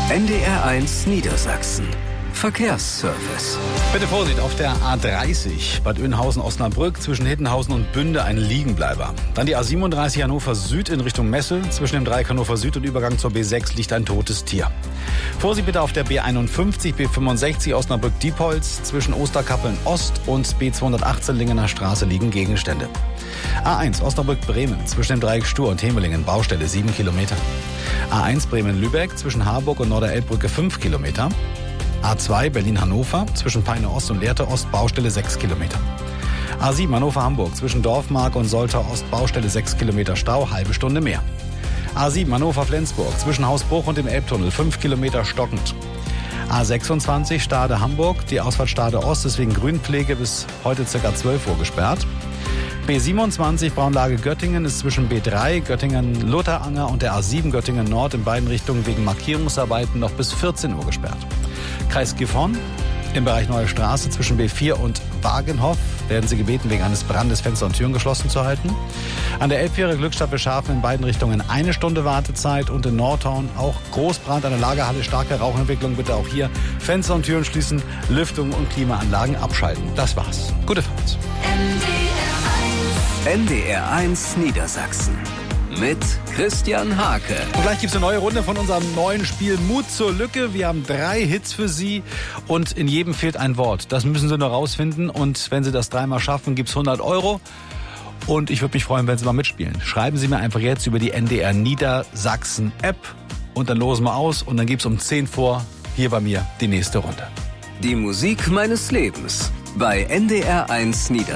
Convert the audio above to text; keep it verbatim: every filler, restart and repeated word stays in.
N D R eins Niedersachsen. Verkehrsservice. Bitte Vorsicht, auf der A dreißig Bad Oeynhausen-Osnabrück zwischen Hittenhausen und Bünde ein Liegenbleiber. Dann die A siebenunddreißig Hannover Süd in Richtung Messel. Zwischen dem Dreieck Hannover Süd und Übergang zur B sechs liegt ein totes Tier. Vorsicht bitte auf der B einundfünfzig, B fünfundsechzig Osnabrück-Diepholz. Zwischen Osterkappeln Ost und B zweihundertachtzehn Lingener Straße liegen Gegenstände. A eins Osnabrück-Bremen zwischen dem Dreieck Stur und Hemelingen Baustelle sieben Kilometer. A eins Bremen-Lübeck zwischen Harburg und Norderelbbrücke fünf Kilometer. A zwei Berlin-Hannover zwischen Peine Ost und Lehrte Ost Baustelle sechs Kilometer. A sieben Hannover-Hamburg zwischen Dorfmark und Soltau Ost Baustelle sechs Kilometer Stau, halbe Stunde mehr. A sieben Hannover-Flensburg zwischen Hausbruch und dem Elbtunnel fünf Kilometer stockend. A sechsundzwanzig Stade-Hamburg, die Ausfahrt Stade Ost ist wegen Grünpflege bis heute ca. zwölf Uhr gesperrt. B siebenundzwanzig Braunlage Göttingen ist zwischen B drei Göttingen-Lutheranger und der A sieben Göttingen Nord in beiden Richtungen wegen Markierungsarbeiten noch bis vierzehn Uhr gesperrt. Kreis Gifhorn im Bereich Neue Straße zwischen B vier und Wagenhof werden Sie gebeten, wegen eines Brandes Fenster und Türen geschlossen zu halten. An der Elbfähre Glückstadt Schafen in beiden Richtungen eine Stunde Wartezeit und in Nordhorn auch Großbrand an der Lagerhalle, starke Rauchentwicklung. Bitte auch hier Fenster und Türen schließen, Lüftung und Klimaanlagen abschalten. Das war's. Gute Fahrt. N D R eins Niedersachsen mit Christian Hake. Und gleich gibt's eine neue Runde von unserem neuen Spiel Mut zur Lücke. Wir haben drei Hits für Sie und in jedem fehlt ein Wort. Das müssen Sie nur rausfinden und wenn Sie das dreimal schaffen, gibt's hundert Euro. Und ich würde mich freuen, wenn Sie mal mitspielen. Schreiben Sie mir einfach jetzt über die N D R Niedersachsen App und dann losen wir aus und dann gibt's um zehn vor hier bei mir die nächste Runde. Die Musik meines Lebens bei N D R eins Niedersachsen.